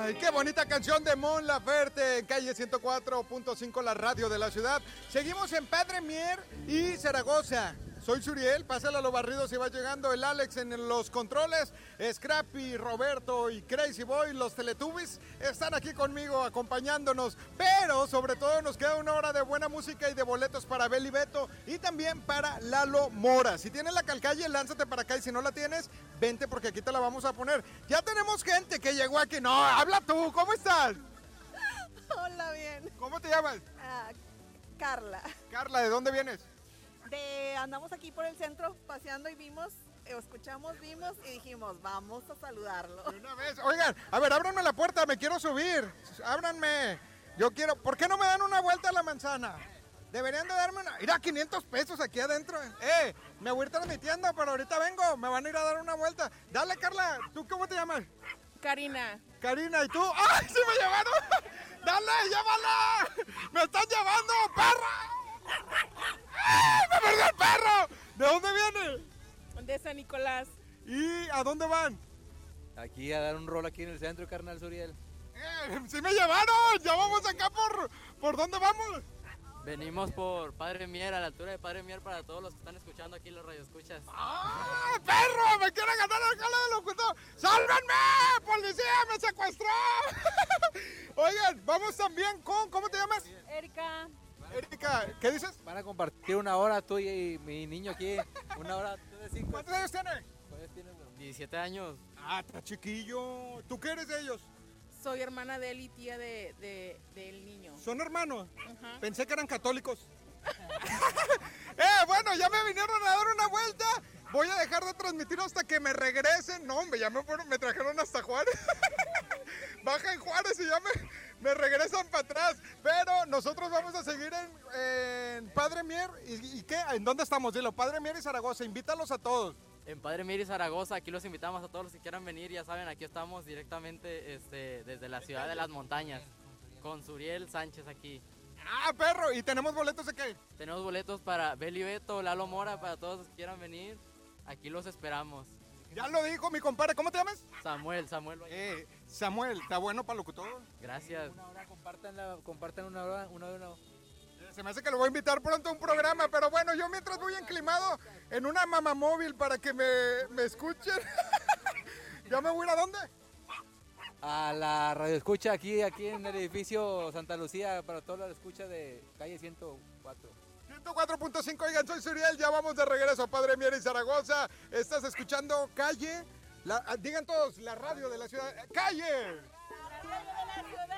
Ay, qué bonita canción de Mon Laferte en calle 104.5, la radio de la ciudad. Seguimos en Padre Mier y Zaragoza. Soy Suriel, pásale a los barridos y va llegando el Alex en los controles. Scrappy, Roberto y Crazy Boy, los Teletubbies, están aquí conmigo acompañándonos. Pero sobre todo nos queda una hora de buena música y de boletos para Beli Beto y también para Lalo Mora. Si tienes la calcalle, lánzate para acá y si no la tienes, vente porque aquí te la vamos a poner. Ya tenemos gente que llegó aquí. No, habla tú, ¿cómo estás? Hola, bien. ¿Cómo te llamas? Carla. Carla, ¿de dónde vienes? Andamos aquí por el centro paseando y vimos y dijimos, vamos a saludarlo. De una vez. Oigan, a ver, ábranme la puerta, me quiero subir. Ábranme. Yo quiero. ¿Por qué no me dan una vuelta a la manzana? Deberían de darme una. Mira, 500 pesos aquí adentro. Me voy a ir transmitiendo, pero ahorita vengo. Me van a ir a dar una vuelta. Dale, Carla. ¿Tú cómo te llamas? Karina. Karina, ¿y tú? ¡Ay, sí me llevaron! ¡Dale, llévala! ¡Me están llevando, perra! ¡Ay, me perdió el perro! ¿De dónde viene? De San Nicolás. ¿Y a dónde van? Aquí a dar un rol aquí en el centro, carnal Suriel. ¡Sí me llevaron! ¡Ya vamos acá por dónde vamos! Venimos por Padre Mier, a la altura de Padre Mier para todos los que están escuchando aquí los radioescuchas. ¡Ah, perro! ¡Me quieren ganar el jale de locutor! ¡Sálvenme! ¡Policía, me secuestró! Oigan, vamos también con... ¿Cómo te llamas? Erika. Erika, ¿qué dices? Van a compartir una hora tú y mi niño aquí. Una hora de 5. ¿Cuántos años tiene? Pues tiene 17 años. Ah, está chiquillo. ¿Tú qué eres de ellos? Soy hermana de él y tía del niño. ¿Son hermanos? Ajá. Pensé que eran católicos. Bueno, ya me vinieron a dar una vuelta. Voy a dejar de transmitir hasta que me regresen. No, hombre, ya me trajeron hasta Juárez. Baja en Juárez y ya me regresan para atrás. Pero nosotros vamos a seguir en Padre Mier. ¿Y qué? ¿En dónde estamos? Dilo, Padre Mier y Zaragoza. Invítalos a todos. En Padre Mier y Zaragoza, aquí los invitamos a todos los que quieran venir. Ya saben, aquí estamos directamente desde la ciudad de las montañas. Con Suriel Sánchez aquí. Ah, perro. ¿Y tenemos boletos de qué? Tenemos boletos para Beli Beto, Lalo Mora, para todos los que quieran venir. Aquí los esperamos. Ya lo dijo mi compadre. ¿Cómo te llamas? Samuel. Samuel, ¿está bueno para locutor? Gracias. Una hora, compartan una hora. Se me hace que lo voy a invitar pronto a un programa, pero bueno, yo mientras voy enclimado en una mamamóvil para que me escuchen. ¿Ya me voy a ir a dónde? A la radioescucha aquí en el edificio Santa Lucía, para toda la escucha de calle 104. 104.5, oigan, soy Suriel, ya vamos de regreso a Padre Mier y Zaragoza. Estás escuchando Calle, digan todos, la radio de la ciudad. ¡Calle! La radio de la ciudad.